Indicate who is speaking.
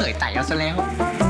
Speaker 1: ยไต่เอาซะแล้ว